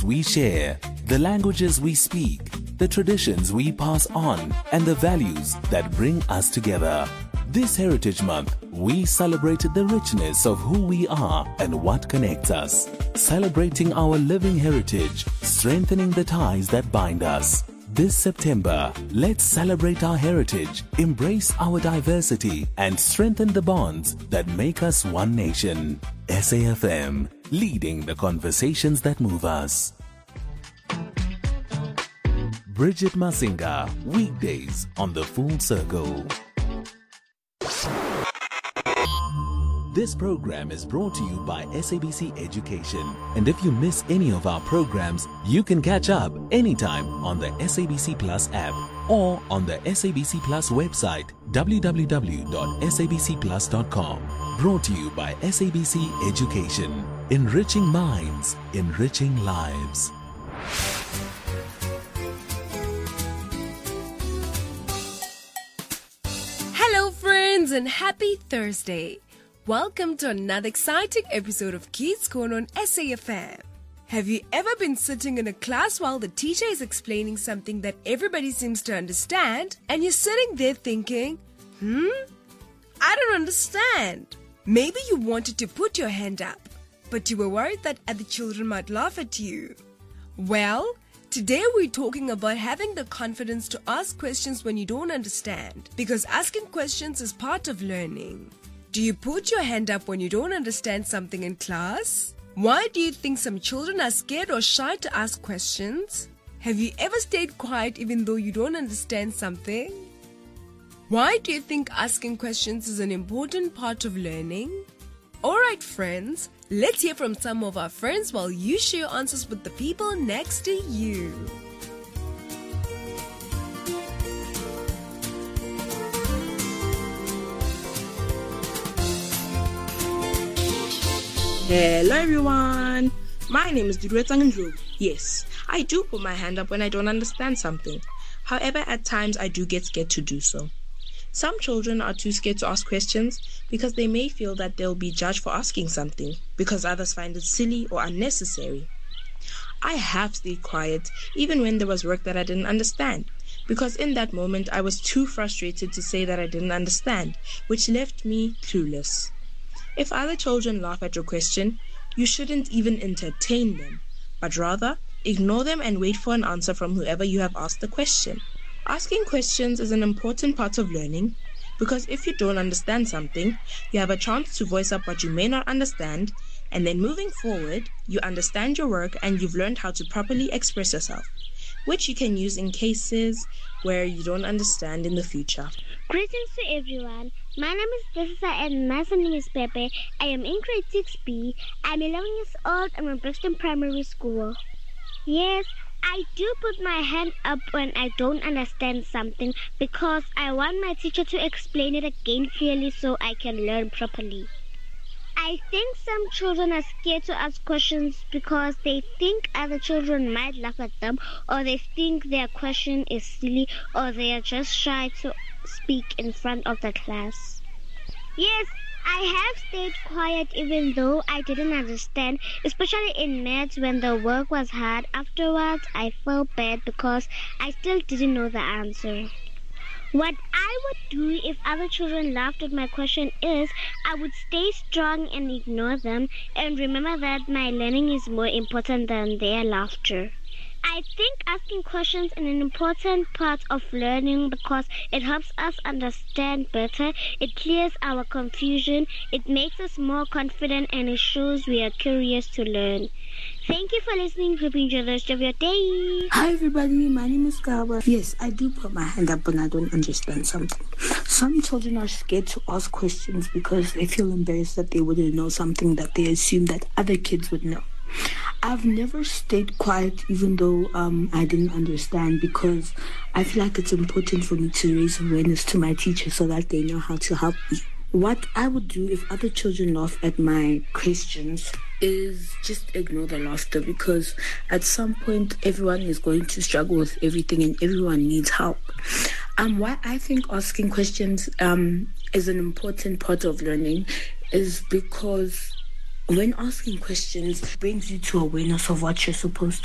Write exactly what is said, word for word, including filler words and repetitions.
we share, the languages we speak, the traditions we pass on, and the values that bring us together. This Heritage Month, we celebrate the richness of who we are and what connects us. Celebrating our living heritage, strengthening the ties that bind us. This September, let's celebrate our heritage, embrace our diversity, and strengthen the bonds that make us one nation. S A F M, leading the conversations that move us. Bridget Masinga, weekdays on The Full Circle. This program is brought to you by S A B C Education. And if you miss any of our programs, you can catch up anytime on the S A B C Plus app or on the S A B C Plus website, w w w dot s a b c plus dot com. Brought to you by S A B C Education. Enriching minds, enriching lives. Hello friends and happy Thursday. Welcome to another exciting episode of Kids Corner on S A F M. Have you ever been sitting in a class while the teacher is explaining something that everybody seems to understand and you're sitting there thinking, hmm, I don't understand. Maybe you wanted to put your hand up, but you were worried that other children might laugh at you. Well, today we're talking about having the confidence to ask questions when you don't understand, because asking questions is part of learning. Do you put your hand up when you don't understand something in class? Why do you think some children are scared or shy to ask questions? Have you ever stayed quiet even though you don't understand something? Why do you think asking questions is an important part of learning? Alright friends, let's hear from some of our friends while you share your answers with the people next to you. Hello everyone, my name is Duduetang Ndlovu. Yes, I do put my hand up when I don't understand something. However, at times I do get scared to do so. Some children are too scared to ask questions because they may feel that they'll be judged for asking something because others find it silly or unnecessary. I have stayed quiet even when there was work that I didn't understand, because in that moment I was too frustrated to say that I didn't understand, which left me clueless. If other children laugh at your question, you shouldn't even entertain them, but rather ignore them and wait for an answer from whoever you have asked the question. Asking questions is an important part of learning, because if you don't understand something, you have a chance to voice up what you may not understand, and then moving forward, you understand your work and you've learned how to properly express yourself, which you can use in cases where you don't understand in the future. Greetings to everyone. My name is Lisa and my name is Pepe. I am in grade six B. I'm eleven years old. I'm in Brixton Primary School. Yes, I do put my hand up when I don't understand something because I want my teacher to explain it again clearly so I can learn properly. I think some children are scared to ask questions because they think other children might laugh at them, or they think their question is silly, or they are just shy to speak in front of the class. Yes, I have stayed quiet even though I didn't understand, especially in maths when the work was hard. Afterwards, I felt bad because I still didn't know the answer. What I would do if other children laughed at my question is I would stay strong and ignore them and remember that my learning is more important than their laughter. I think asking questions is an important part of learning because it helps us understand better, it clears our confusion, it makes us more confident, and it shows we are curious to learn. Thank you for listening. Hope you enjoy the rest of your day. Hi everybody, my name is Gaba. Yes, I do put my hand up when I don't understand something. Some children are scared to ask questions because they feel embarrassed that they wouldn't know something that they assume that other kids would know. I've never stayed quiet even though um, I didn't understand, because I feel like it's important for me to raise awareness to my teacher so that they know how to help me. What I would do if other children laugh at my questions is just ignore the laughter, because at some point everyone is going to struggle with everything and everyone needs help. Um, why I think asking questions um, is an important part of learning is because when asking questions, it brings you to awareness of what you're supposed to